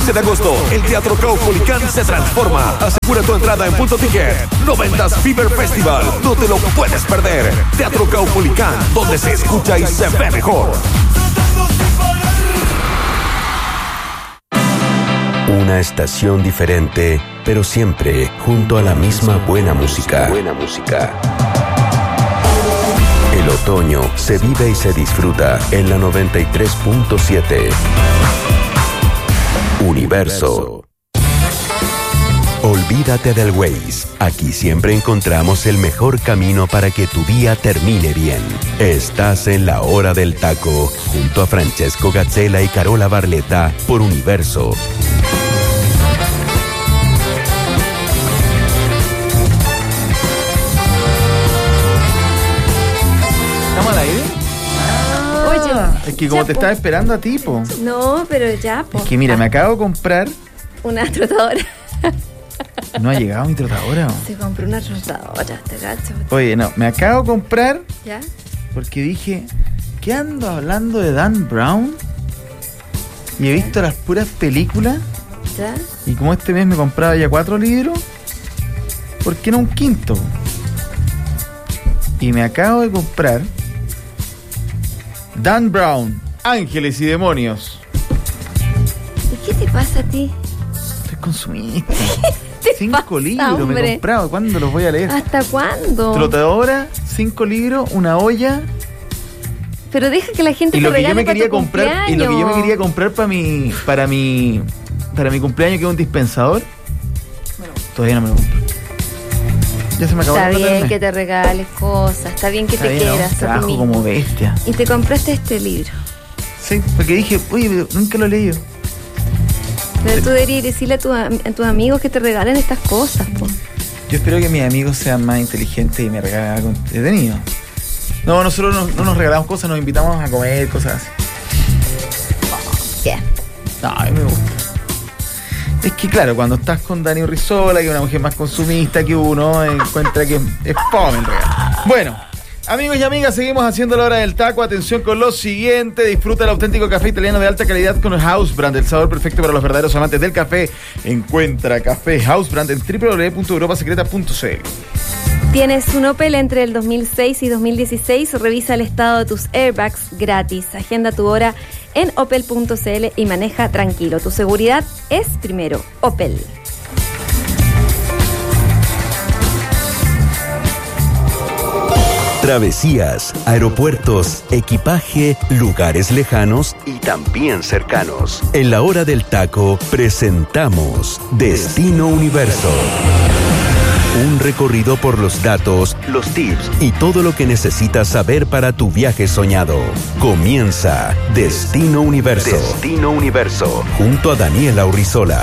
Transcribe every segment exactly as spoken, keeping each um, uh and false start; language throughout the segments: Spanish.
quince de agosto, el Teatro Caupolicán se transforma. Asegura tu entrada en Punto Ticket. noventas Fever Festival. No te lo puedes perder. Teatro Caupolicán, donde se escucha y se ve mejor. Una estación diferente, pero siempre junto a la misma buena música. Buena música. El otoño se vive y se disfruta en la noventa y tres punto siete. Universo. Olvídate del Waze. Aquí siempre encontramos el mejor camino para que tu día termine bien. Estás en la hora del taco, junto a Francesco Gazzella y Carola Barletta por Universo. ¿Estamos al aire? Oye, Es que como ya, te po. estaba esperando a ti, po. No, pero ya, po. Es que mira, me acabo de comprar. Una trotadora. No ha llegado mi trotadora. ¿O? Se compró una trotadora, te gacho. Oye, no, me acabo de comprar ¿Ya? porque dije, ¿qué ando hablando de Dan Brown? Y he visto las puras películas. ¿Ya? Y como este mes me compraba ya cuatro libros, ¿por qué no un quinto? Y me acabo de comprar Dan Brown, Ángeles y Demonios. ¿Y qué te pasa a ti? Soy consumista. ¿Te Cinco pasa, libros me he hombre? comprado. ¿Cuándo los voy a leer? ¿Hasta cuándo? Trotadora, cinco libros, una olla. Pero deja que la gente Y te lo que yo regale me para quería tu comprar, y lo que yo me cumpleaños. quería comprar para mi, para mi, para mi cumpleaños, que es un dispensador, todavía no me lo compro. Ya se me acabó Está la plata del bien mes. que te regales cosas, está bien que Está te bien, ¿no? quieras a ti Trabajo mismo. como bestia. Y te compraste este libro. Sí, porque dije, oye, pero nunca lo he leído. Pero tú deberías decirle a, tu, a tus amigos que te regalen estas cosas, po. Yo espero que mis amigos sean más inteligentes y me regalen algo entretenido. No, nosotros no, no nos regalamos cosas, nos invitamos a comer, cosas así. ¿Qué? No, a mí me gusta. Es que claro, cuando estás con Dani Urrizola, que es una mujer más consumista que uno, encuentra que es fome el regalo. Bueno, amigos y amigas, seguimos haciendo la hora del taco. Atención con lo siguiente: disfruta el auténtico café italiano de alta calidad con el House Brand, el sabor perfecto para los verdaderos amantes del café. Encuentra café House Brand en doble u doble u doble u punto europa secreta punto c l. ¿Tienes un Opel entre el dos mil seis y dos mil dieciséis? Revisa el estado de tus airbags gratis. Agenda tu hora en opel punto c l y maneja tranquilo. Tu seguridad es primero. Opel. Travesías, aeropuertos, equipaje, lugares lejanos y también cercanos. En la hora del taco presentamos Destino Universo. Un recorrido por los datos, los tips y todo lo que necesitas saber para tu viaje soñado. Comienza Destino Universo. Destino Universo. Junto a Daniela Urrizola.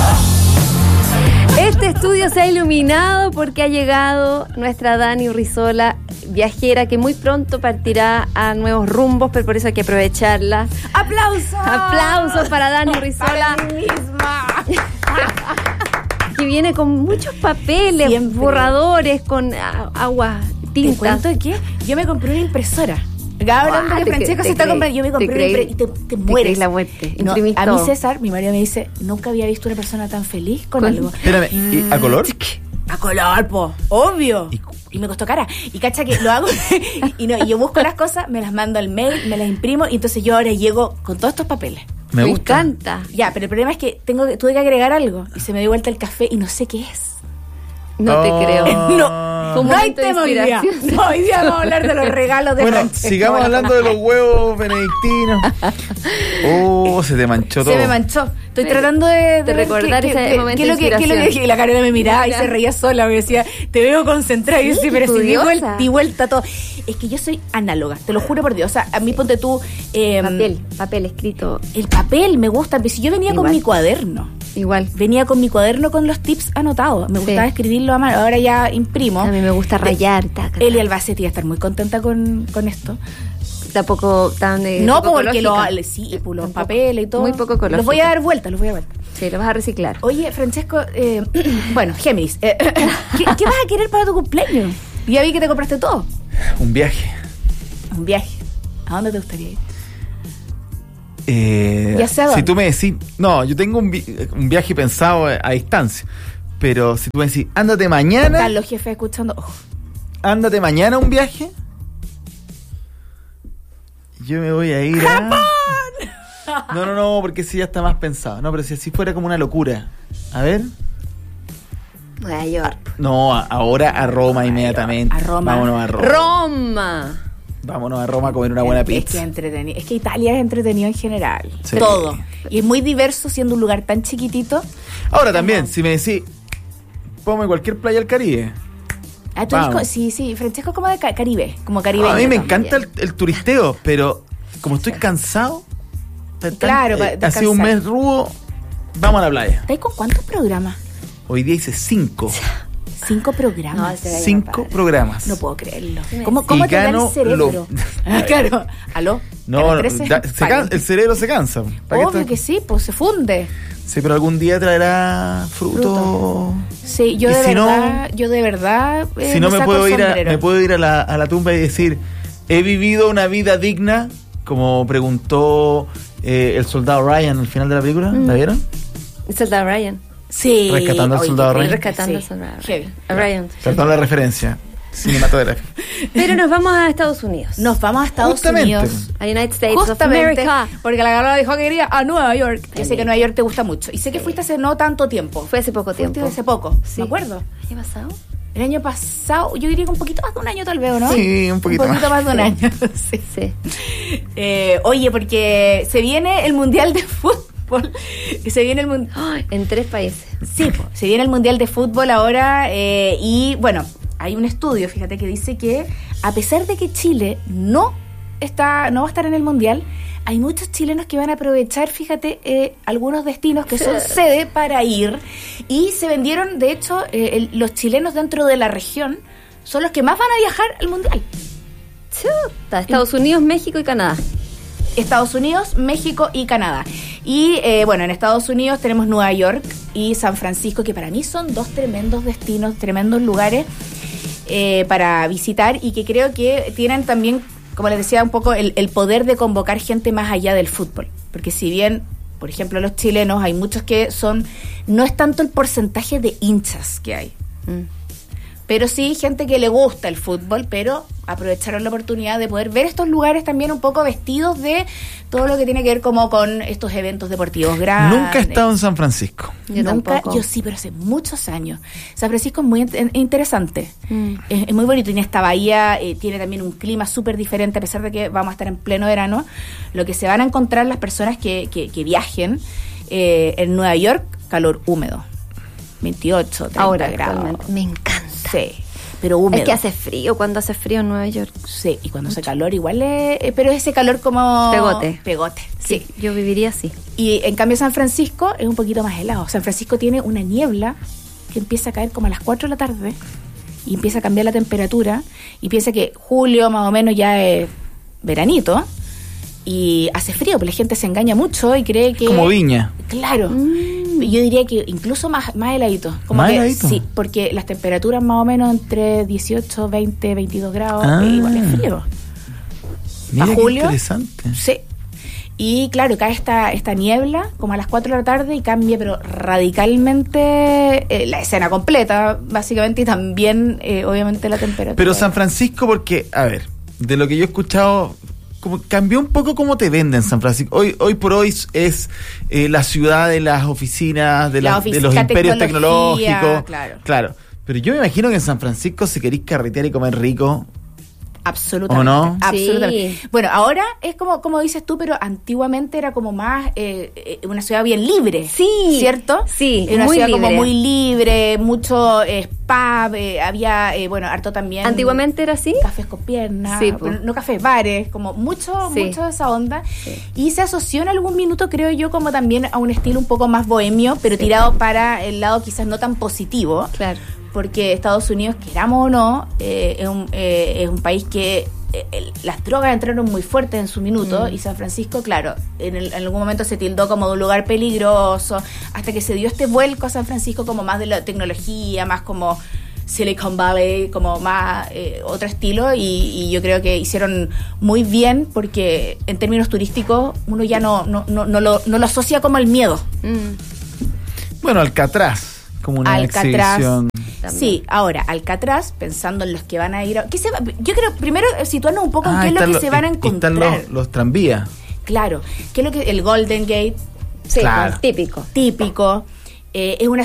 Este estudio se ha iluminado porque ha llegado nuestra Dani Urrizola, viajera que muy pronto partirá a nuevos rumbos, pero por eso hay que aprovecharla. ¡Aplausos! Aplausos para Dani Urrizola. Para mí misma. Que viene con muchos papeles, Siempre. borradores, con a- agua, ¿Te tinta. cuento de qué? Yo me compré una impresora. Acá hablando Ah, que te Francesca cre- se te está creí, comprando. Yo me te compré una creí. impresora y te, te Te mueres. creí la muerte. No, Imprimís a mí todo. César, mi marido me dice, nunca había visto una persona tan feliz con, Con- algo. Espérame, ¿y ¿a color? A color, po, obvio. Y- Y me costó cara. Y cacha que lo hago y no, y yo busco las cosas, me las mando al mail, me las imprimo y entonces yo ahora llego con todos estos papeles. Me Me gusta. encanta. Ya, pero el problema es que tengo que- tuve que agregar algo y se me dio vuelta el café y no sé qué es. No Oh. te creo. No. Fue un No hay momento de tema hoy día. inspiración. No, hoy día vamos a hablar de los regalos de Bueno, Francesca. sigamos hablando de los huevos benedictinos. Oh, se te manchó todo. Se me manchó. Estoy De- tratando de, de ver recordar qué- ese qué- momento qué es lo de que- qué es lo que inspiración. dije. Y la Carola me miraba y Mira. se reía sola. Me decía, te veo concentrada. Y yo Sí, sí, pero si di estudiosa. vuelta, di vuelta todo. Es que yo soy análoga, te lo juro por Dios. O sea, a mí ponte tú. eh, Papel, papel escrito. El papel me gusta. Pero si yo venía Igual. con mi cuaderno. Igual. Venía con mi cuaderno con los tips anotados. Me Sí. gustaba escribirlo a mano. Ahora ya imprimo. A mí me gusta rayar. taca, Eli taca. Albacete iba a estar muy contenta con, con esto. Tampoco tan de. No, poco porque lo, ecológica. sí, pues, los Un poco- papeles y todo. Muy poco ecológico. Los voy a dar vuelta, los voy a dar vuelta. Sí, lo vas a reciclar. Oye, Francesco, eh, bueno, Géminis, eh, ¿qué, qué vas a querer para tu cumpleaños? Ya vi que te compraste todo. Un viaje. Un viaje. ¿A dónde te gustaría ir? Eh, ¿Y hacia dónde? Si tú me decís, no, yo tengo un, vi- un viaje pensado a, a distancia, pero si tú me decís, ándate mañana, Están los jefes escuchando. Oh, ándate mañana a un viaje, yo me voy a ir a... No, no, no, porque ese ya está más pensado. No, pero si así fuera como una locura. A ver. Nueva York. No, a- ahora a Roma inmediatamente. a Roma. Vámonos a Roma. Roma. Vámonos a Roma a comer una buena es pizza. que es entretenido. Es que Italia es entretenido en general. Sí. Todo. Y es muy diverso siendo un lugar tan chiquitito. Ahora también, si me decís, ponme cualquier playa del Caribe. Ah, tú eres Vamos. co- sí, sí, Francesco es como de ca- Caribe, como caribeño. A mí me también. encanta el, el turisteo, pero como estoy cansado, tan- tan- Claro, pa- eh, ha sido un descansar. mes rudo, vamos a la playa. ¿Estás con cuántos programas? Hoy día hice cinco. Cinco programas. No, ese gallo Cinco no para. programas. No puedo creerlo. Sí, ¿Cómo, y cómo te da el gano cerebro? lo- Ah, claro. ¿Aló? No, Canal no, trece, da- se pague. can- el cerebro se cansa. ¿Para qué Obvio está- que sí, pues se funde. Sí, pero algún día traerá fruto. Sí, yo Y de si no- verdad, yo de verdad eh, Si no me saco puedo el ir a, sombrero. me puedo ir a la, a la tumba y decir, he vivido una vida digna, como preguntó eh, el soldado Ryan al final de la película. Mm. ¿La vieron? El soldado Ryan. Sí. Rescatando al Oye, soldado qué Ryan. rico, Rescatando sí. al soldado Heavy. A Ryan. Perdón la referencia cinematográfica. Pero nos vamos a Estados Unidos. Nos vamos a Estados Justamente. Unidos. A United States of Justamente, America. porque la Gala dijo que quería a Nueva York. Yo sé También. que Nueva York te gusta mucho. Y sé que fuiste hace no tanto tiempo. Fue hace poco Fuiste tiempo. hace poco, Sí. me acuerdo. ¿Qué ha pasado? El año pasado, yo diría que un poquito más de un año tal vez, ¿o no? Sí, un poquito Un poquito más. más, de un año, sí. Sí. Eh, oye, porque se viene el Mundial de Fútbol. Se viene el Mundial... Ay, en tres países. Sí, po, se viene el Mundial de Fútbol ahora eh, y bueno, hay un estudio, fíjate, que dice que a pesar de que Chile no está, no va a estar en el Mundial, hay muchos chilenos que van a aprovechar, fíjate, eh, algunos destinos que son sede para ir y se vendieron, de hecho, eh, el- los chilenos dentro de la región son los que más van a viajar al Mundial. Chuta, Estados Unidos, México y Canadá. Estados Unidos, México y Canadá. Y eh, bueno, en Estados Unidos tenemos Nueva York y San Francisco, que para mí son dos tremendos destinos, tremendos lugares eh, para visitar y que creo que tienen también, como les decía, un poco el, el poder de convocar gente más allá del fútbol. Porque si bien, por ejemplo, los chilenos, hay muchos que son, no es tanto el porcentaje de hinchas que hay, Mm. pero sí gente que le gusta el fútbol, pero aprovecharon la oportunidad de poder ver estos lugares también un poco vestidos de todo lo que tiene que ver como con estos eventos deportivos grandes. Nunca he estado en San Francisco. Yo Nunca, tampoco. yo sí, pero hace muchos años. San Francisco es muy in- interesante. Mm. Es, es muy bonito. Tiene esta bahía, eh, tiene también un clima súper diferente, a pesar de que vamos a estar en pleno verano. Lo que se van a encontrar las personas que, que, que viajen eh, en Nueva York, calor húmedo. veintiocho, treinta Ahora, grados. actualmente. Me encanta. Sí, pero húmedo. Es que hace frío cuando hace frío en Nueva York. Sí, y cuando hace calor igual es... eh, pero es ese calor como... Pegote. Pegote, sí. Yo viviría así. Y en cambio San Francisco es un poquito más helado. San Francisco tiene una niebla que empieza a caer como a las cuatro de la tarde y empieza a cambiar la temperatura. Y piensa que julio más o menos ya es veranito y hace frío, pero la gente se engaña mucho y cree que... Como Viña. Claro. Mm. Yo diría que incluso más, más heladito. Como ¿Más que, heladito? Sí, porque las temperaturas más o menos entre dieciocho, veinte, veintidós grados, Ah. eh, igual es frío. Mira qué julio? interesante. Sí. Y claro, cae esta, esta niebla como a las cuatro de la tarde y cambia pero radicalmente eh, la escena completa, básicamente, y también eh, obviamente la temperatura. Pero San Francisco, porque, a ver, de lo que yo he escuchado, como cambió un poco cómo te venden San Francisco. Hoy hoy por hoy es eh, la ciudad de las oficinas, de, La las- de ofici- los la imperios tecnología, tecnológicos. claro. Claro. Pero yo me imagino que en San Francisco, si queréis carretear y comer rico, Absolutamente. ¿O no? Absolutamente. Sí. Bueno, ahora es como, como dices tú, pero antiguamente era como más eh, eh, una ciudad bien libre. Sí. ¿Cierto? Sí, Era una muy ciudad como libre. muy libre, mucho eh, pub, eh, había, eh, bueno, harto también. ¿Antiguamente era así? Cafés con piernas, Sí, po. bueno, no cafés, bares, como mucho, Sí. mucho de esa onda. Sí. Y se asoció en algún minuto, creo yo, como también a un estilo un poco más bohemio, pero Sí. tirado para el lado quizás no tan positivo. Claro. Porque Estados Unidos, queramos o no, eh, es, un, eh, es un país que eh, el- las drogas entraron muy fuertes en su minuto, Mm. y San Francisco, claro, en, el- en algún momento se tildó como de un lugar peligroso, hasta que se dio este vuelco a San Francisco como más de la tecnología, más como Silicon Valley, como más eh, otro estilo, y, y yo creo que hicieron muy bien porque en términos turísticos uno ya no, no, no, no, lo, no lo asocia como el miedo. Mm. Bueno, Alcatraz, como una Alcatraz. exhibición. También. Sí, ahora, Alcatraz, pensando en los que van a ir... A, ¿qué se va? Yo creo, primero, situarnos un poco en Ah, qué es lo están que los- se van a y- y encontrar. Están los, los tranvías. Claro, ¿qué es lo que el Golden Gate Sí, Claro. típico. típico? Eh, es una